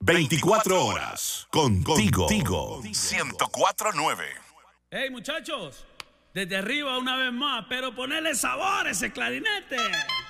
24 horas. Contigo. 104.9. Hey, muchachos, desde arriba una vez más, pero ponerle sabor a ese clarinete.